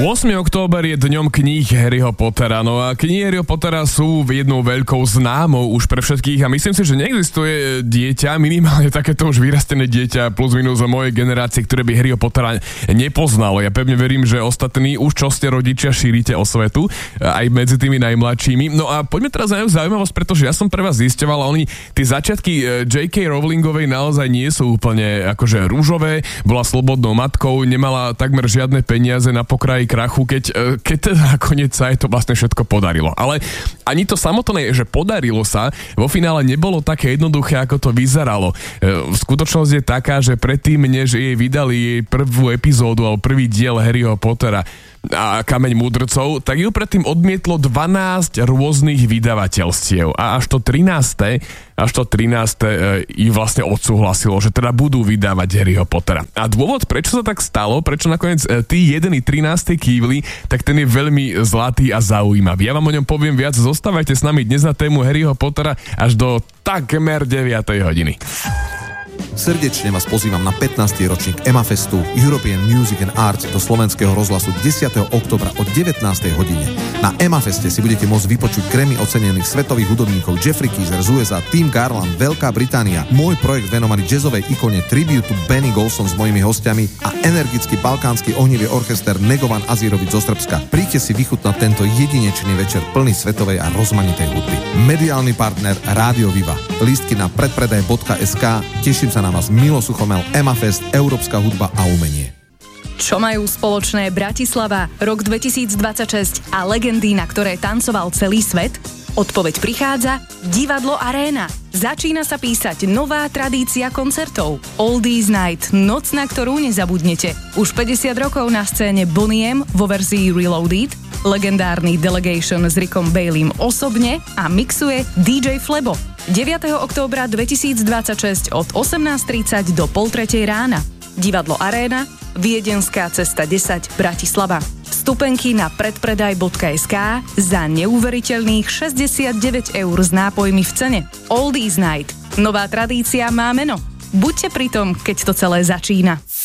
október je dňom kníh Harryho Pottera. No a knihy Harryho Pottera sú jednou veľkou známou už pre všetkých a myslím si, že neexistuje dieťa, minimálne takéto už vyrastené dieťa plus minus o mojej generácie, ktoré by Harryho Pottera nepoznalo. Ja pevne verím, že ostatní už čo ste rodičia šírite osvetu aj medzi tými najmladšími. No a poďme teraz na zaujímavosť, pretože ja som pre vás zisťoval a oni tie začiatky J.K. Rowlingovej naozaj nie sú úplne akože rúžové. Bola slobodnou matkou, nemala takmer žiadne peniaze na pokraji krachu, keď teda nakoniec sa jej to vlastne všetko podarilo. Ale ani to samotné, že podarilo sa, vo finále nebolo také jednoduché, ako to vyzeralo. Skutočnosť je taká, že predtým, než jej vydali jej prvú epizódu alebo prvý diel Harryho Pottera a Kameň múdrcov, tak ju predtým odmietlo 12 rôznych vydavateľstiev a až to 13. Ju vlastne odsúhlasilo, že teda budú vydávať Harryho Pottera. A dôvod, prečo sa tak stalo, prečo nakoniec tí 13. kývli, tak ten je veľmi zlatý a zaujímavý. Ja vám o ňom poviem viac, zostávajte s nami dnes na tému Harryho Pottera až do takmer 9. hodiny. Srdečne vás pozývam na 15. ročník EMAFestu European Music and Arts do Slovenského rozhlasu 10. októbra o 19. hodine. Na EMAFeste si budete môcť vypočuť Grammy ocenených svetových hudobníkov Jeffrey Keezer z USA, Tim Garland, Veľká Británia, môj projekt venovaný jazzovej ikone Tribute to Benny Golson s mojimi hostiami a energický balkánsky ohnivý orchester Negovan Azirovic zo Srbska. Príďte si vychutnať tento jedinečný večer plný svetovej a rozmanitej hudby. Mediálny partner Rádio Viva. Lístky na predpredaj.sk. Teším sa na vás. Milo Suchomel, EMAFest, Európska hudba a umenie. Čo majú spoločné Bratislava, rok 2026 a legendy, na ktoré tancoval celý svet? Odpoveď prichádza Divadlo Aréna. Začína sa písať nová tradícia koncertov. Oldies Night, noc, na ktorú nezabudnete. Už 50 rokov na scéne Bonnie M vo verzii Reloaded, legendárny Delegation s Rickom Baileym osobne a mixuje DJ Flebo. 9. októbra 2026 od 18:30 do 2:30 rána. Divadlo Aréna, Viedenská cesta 10, Bratislava. Vstupenky na predpredaj.sk za neuveriteľných 69 € s nápojmi v cene. Oldies Night. Nová tradícia má meno. Buďte pri tom, keď to celé začína.